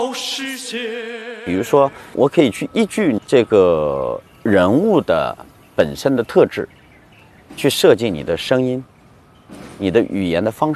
比如说，我可以去依据这个人物的本身的特质，去设计你的声音、你的语言的方式。